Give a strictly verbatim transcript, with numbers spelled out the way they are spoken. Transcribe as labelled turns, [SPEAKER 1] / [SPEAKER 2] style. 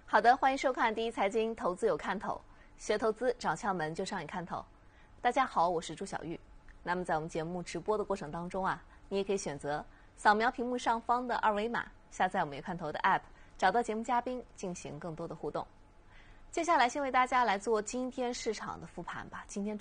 [SPEAKER 1] 好的，欢迎收看第一财经投资有看头，学投资找窍门就上你看头。大家好，我是朱小玉。那么在我们节目直播的过程当中啊，你也可以选择扫描屏幕上方的二维码，下载我们有看头的 App， 找到节目嘉宾进行更多的互动。接下来先为大家来做今天市场的复盘吧。今天